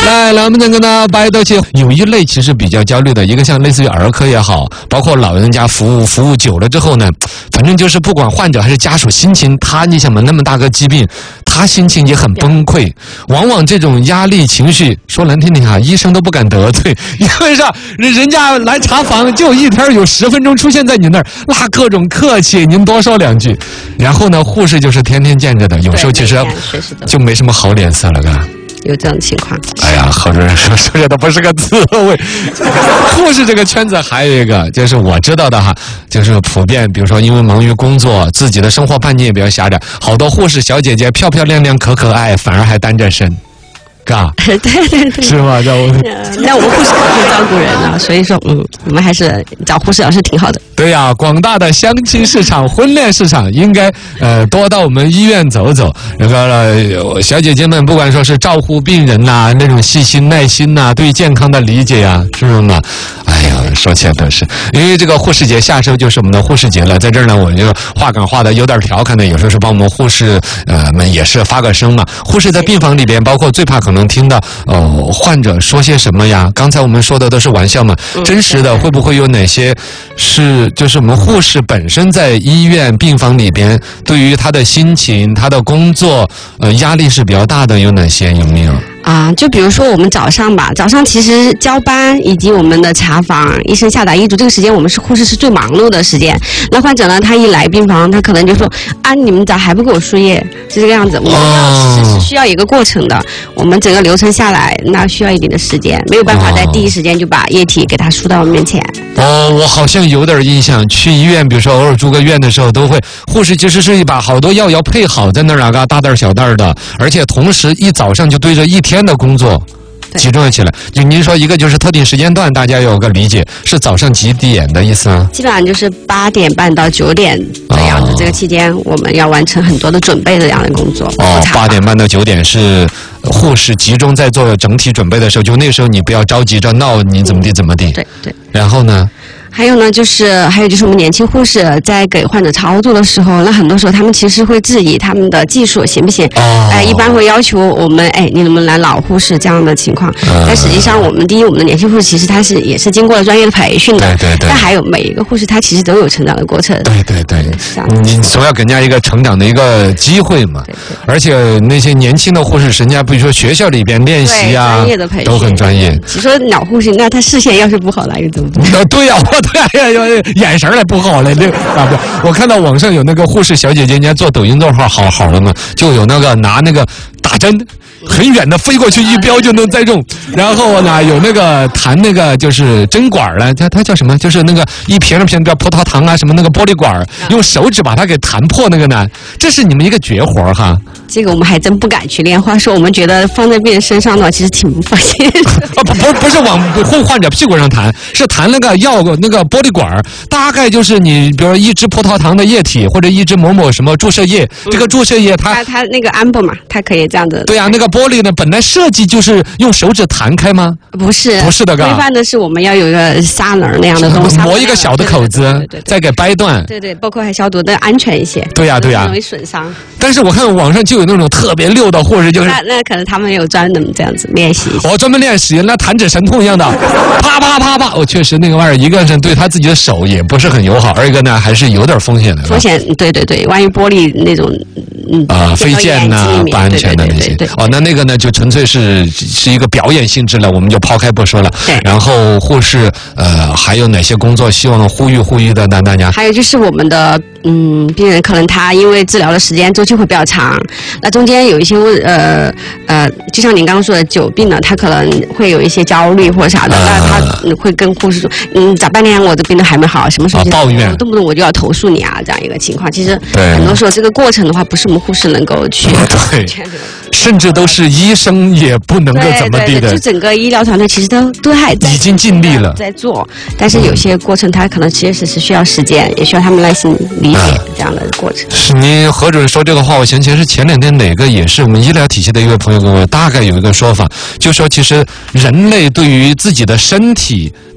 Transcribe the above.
来，我们这个呢，摆到起有一类其实比较焦虑的，一个像类似于儿科也好，包括老人家服务久了之后呢，反正就是不管患者还是家属心情，你想嘛，那么大个疾病，他心情也很崩溃。往往这种压力情绪，说难听点啊，医生都不敢得罪，因为啥？人家来查房就一天有10分钟出现在你那儿，那各种客气，您多说2句。然后呢，护士就是天天见着的，有时候其实就没什么好脸色了，嘎。 有这种情况。 哎呀，好多人说这都不是个滋味。护士这个圈子还有一个，就是我知道的哈，就是普遍，比如说因为忙于工作，自己的生活半径也比较狭窄，好多护士小姐姐漂漂亮亮、可爱，反而还单着身。 对， 是吗？ 那我们护士可会照顾人呢，所以说，我们还是找护士老师挺好的。 对呀，广大的相亲市场、婚恋市场，应该多到我们医院走走。那个小姐姐们，不管说是照顾病人呐，那种细心、耐心呐，对健康的理解呀，是吗？哎呀，说起来都是，因为这个护士节下周就是我们的护士节了，在这儿呢，我就话梗话的有点调侃的，有时候是帮我们护士们也是发个声嘛。护士在病房里边，包括最怕可能听到患者说些什么呀？刚才我们说的都是玩笑嘛，真实的会不会有哪些是就是我们护士本身在医院病房里边对于他的心情、他的工作压力是比较大的，有哪些？有没有？ 就比如说我们早上其实交班以及我们的查房，医生下达医嘱，这个时间我们护士是最忙碌的时间。那患者呢，他一来病房，他可能就说你们咋还不给我输液？是这个样子。我们是需要一个过程的，我们整个流程下来，那需要一定的时间，没有办法在第一时间就把液体给他输到我们面前。 我好像有点印象，去医院，比如说偶尔住个院的时候，都会护士其实是把好多药要配好在那儿大袋小袋的，而且同时一早上就对着一天的工作集中起来。就您说一个就是特定时间段，大家有个理解，是早上几点的意思啊？ 基本上就是8点半到9点这样子。这个期间我们要完成很多的准备的这样的工作。 8点半到9点是护士集中在做整体准备的时候，就那时候你不要着急着闹，你怎么地。 对。 然后呢？ 还有就是我们年轻护士在给患者操作的时候，那很多时候他们其实会质疑他们的技术行不行？一般会要求我们你能不能来老护士这样的情况。但实际上我们的年轻护士其实他也是经过了专业的培训的。 对。 但还有每一个护士他其实都有成长的过程。 对。你总要给人家一个成长的一个机会嘛。对。而且那些年轻的护士，人家比如说学校里边练习专业的培训都很专业。 你说老护士，那他视线要是不好了又怎么办？ 对呀。眼神来不好了，我看到网上有那个护士小姐姐，人家做抖音账号好了嘛，就有那个拿那个打针，很远的飞过去一标就能栽中，然后呢有那个弹那个就是针管了，它叫什么？就是那个一瓶的葡萄糖什么那个玻璃管，用手指把它给弹破那个呢，这是你们一个绝活哈。 这个我们还真不敢去练，话说我们觉得放在病人身上的话，其实挺不放心。 不是往患者屁股上弹，是弹那个药那个玻璃管，大概就是你比如说1支葡萄糖的液体或者1支某什么注射液，这个注射液它那个安布嘛，它可以这样子。 对啊，那个玻璃呢，本来设计就是用手指弹开吗？ 不是的，规范的是我们要有一个砂轮那样的东西， 磨一个小的口子，再给掰断。 对，包括还消毒的安全一些。 对呀， 容易损伤。 但是我看网上就有那种特别溜的护士，就是那可能他们有专门这样子练习。 专门练习，那弹指神通一样的，啪啪啪啪。我确实那个玩意儿，一个是对他自己的手也不是很友好，二一个呢还是有点风险的。 风险，对，万一玻璃那种飞溅不安全的那些。那个呢就纯粹是一个表演性质了，我们就抛开不说了。 对。 然后护士还有哪些工作希望呼吁的大家？ 还有就是我们的病人可能他因为治疗的时间周期会比较长，那中间有一些就像您刚刚说的久病了，他可能会有一些焦虑或啥的，那他会跟护士说咋半年我的病都还没好，什么时候抱怨， 动不动我就要投诉你这样一个情况。其实很多时候这个过程的话，不是我们护士能够去甚至都是医生也不能够怎么地的。 就整个医疗团队其实都还已经尽力了在做，但是有些过程它可能其实是需要时间，也需要他们耐心理解这样的过程。 是您何准说这个话，我想起来是前2天哪个也是我们医疗体系的一位朋友跟我大概有一个说法，就说其实人类对于自己的身体